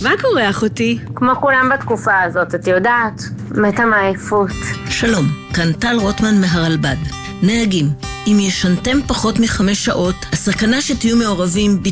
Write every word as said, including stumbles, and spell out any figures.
מה קורה אחותי? כמו כולם בתקופה הזאת, את יודעת? מתה מעייפות. שלום, כאן טל רוטמן מהרלב"ד. נהגים, אם ישנתם פחות מחמש שעות, הסכנה שתהיו מעורבים